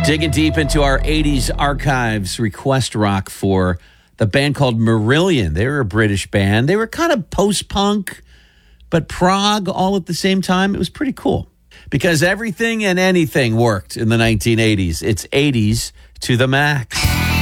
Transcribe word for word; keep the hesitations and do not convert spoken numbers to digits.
Digging deep into our eighties archives, request rock for the band called Marillion. They were a British band. They were kind of post-punk, but prog all at the same time. It was pretty cool because everything and anything worked in the nineteen eighties. It's eighties to the max.